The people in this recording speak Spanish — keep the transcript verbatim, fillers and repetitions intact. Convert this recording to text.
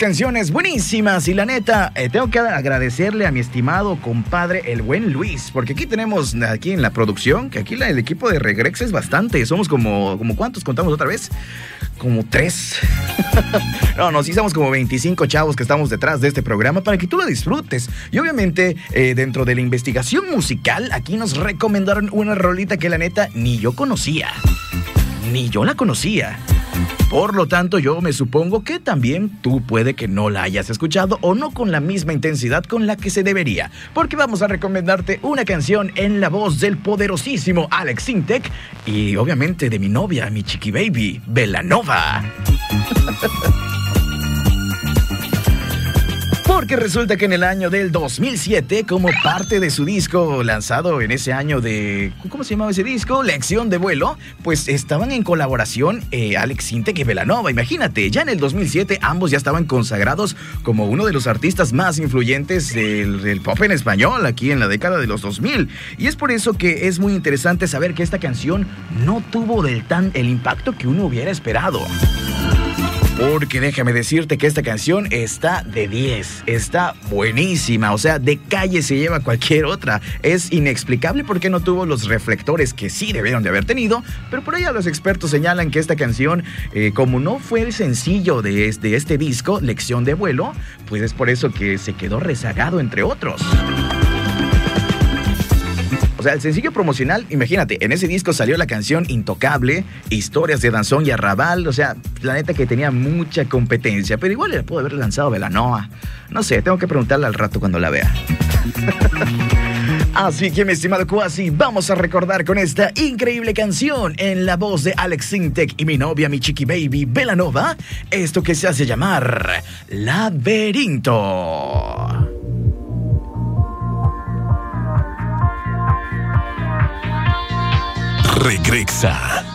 Canciones buenísimas y la neta, eh, tengo que agradecerle a mi estimado compadre, el buen Luis, porque aquí tenemos, aquí en la producción, que aquí la, el equipo de Regrex es bastante, somos como, como ¿cuántos contamos otra vez? Como tres. No, no, sí somos como veinticinco chavos que estamos detrás de este programa para que tú lo disfrutes. Y obviamente, eh, dentro de la investigación musical, aquí nos recomendaron una rolita que la neta ni yo conocía. Ni yo la conocía. Por lo tanto, yo me supongo que también tú puede que no la hayas escuchado o no con la misma intensidad con la que se debería. Porque vamos a recomendarte una canción en la voz del poderosísimo Alex Sintek y obviamente de mi novia, mi chiqui baby, Belanova. Porque resulta que en el año del dos mil siete, como parte de su disco lanzado en ese año de... ¿Cómo se llamaba ese disco? Lección de vuelo. Pues estaban en colaboración eh, Alex Sintek y Belanova. Imagínate, ya en el dos mil siete ambos ya estaban consagrados como uno de los artistas más influyentes del, del pop en español aquí en la década de los dos mil. Y es por eso que es muy interesante saber que esta canción no tuvo del tan el impacto que uno hubiera esperado. Porque déjame decirte que esta canción está de diez, está buenísima, o sea, de calle se lleva cualquier otra. Es inexplicable por qué no tuvo los reflectores que sí debieron de haber tenido, pero por allá los expertos señalan que esta canción, eh, como no fue el sencillo de este, de este disco, Lección de vuelo, pues es por eso que se quedó rezagado entre otros. O sea, el sencillo promocional, imagínate, en ese disco salió la canción Intocable, Historias de Danzón y Arrabal, o sea, la neta que tenía mucha competencia, pero igual le pudo haber lanzado Belanova. No sé, tengo que preguntarle al rato cuando la vea. Así que, mi estimado Cuasi, vamos a recordar con esta increíble canción en la voz de Alex Sintek y mi novia, mi chiqui baby, Belanova, esto que se hace llamar Laberinto. Regrexa.